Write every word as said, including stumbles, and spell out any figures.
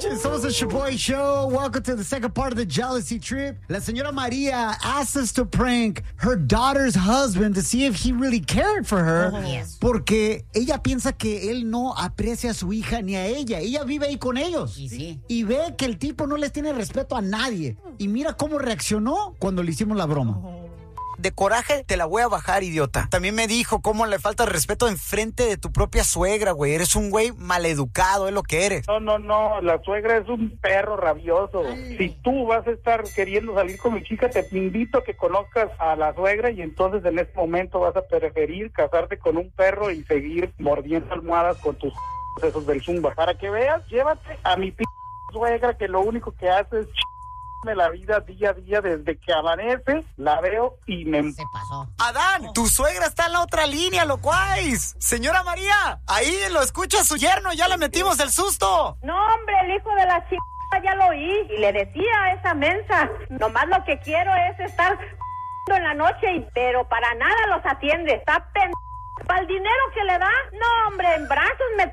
noches, somos the Shaboy Show. Welcome to the second part of the jealousy trip. La señora María asked us to prank her daughter's husband to see if he really cared for her. Oh, yes. Porque ella piensa que él no aprecia a su hija ni a ella. Ella vive ahí con ellos. Y sí. Y ve que el tipo no les tiene respeto a nadie. Y mira cómo reaccionó cuando le hicimos la broma. De coraje te la voy a bajar, idiota. También me dijo cómo le falta respeto enfrente de tu propia suegra, güey. Eres un güey maleducado, es lo que eres. No, no, no, la suegra es un perro rabioso. Ay. Si tú vas a estar queriendo salir con mi chica, te invito a que conozcas a la suegra y entonces en ese momento vas a preferir casarte con un perro y seguir mordiendo almohadas con tus esos del Zumba. Para que veas, llévate a mi p suegra que lo único que hace es de la vida día a día. Desde que amanece la veo y me... Se pasó. Adán, tu suegra está en la otra línea, locuaz. Señora María, ahí lo escucha su yerno, ya le metimos el susto. No, hombre, el hijo de la chica ya lo oí y le decía a esa mensa, nomás lo que quiero es estar en la noche, y, pero para nada los atiende. Está pen... para el dinero que le da, no, hombre, en brazos me